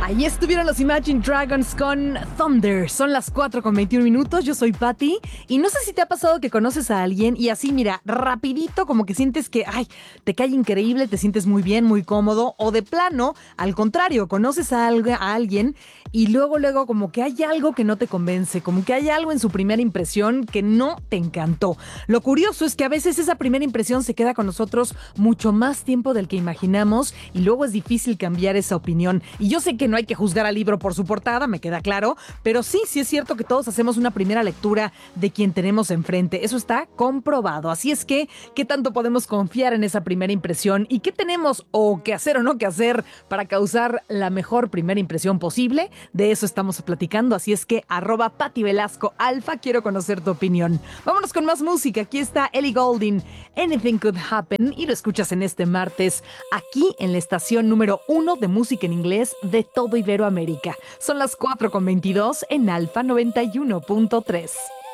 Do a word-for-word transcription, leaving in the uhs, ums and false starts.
Ahí estuvieron los Imagine Dragons con Thunder. Son las cuatro con veintiún minutos. Yo soy Patty. Y no sé si te ha pasado que conoces a alguien y así, mira, rapidito, como que sientes que, ay, te cae increíble, te sientes muy bien, muy cómodo. O de plano, al contrario, conoces a, algo, a alguien y luego, luego, como que hay algo que no te convence, como que hay algo en su primera impresión que no te encantó. Lo curioso es que a veces esa primera impresión se queda con nosotros mucho más tiempo del que imaginamos y luego es difícil cambiar esa opinión. Y yo sé que no hay que juzgar al libro por su portada, me queda claro, pero sí, sí es cierto que todos hacemos una primera lectura de quien tenemos enfrente. Eso está comprobado. Así es que, ¿qué tanto podemos confiar en esa primera impresión? ¿Y qué tenemos o qué hacer o no qué hacer para causar la mejor primera impresión posible? De eso estamos platicando. Así es que, arroba Pati Velasco Alfa, quiero conocer tu opinión. Vámonos con más música. Aquí está Ellie Goulding, Anything Could Happen, y lo escuchas en este martes, aquí en la estación número uno de música en inglés de todo Iberoamérica. Son las cuatro con veintidós en Alfa noventa y uno punto tres.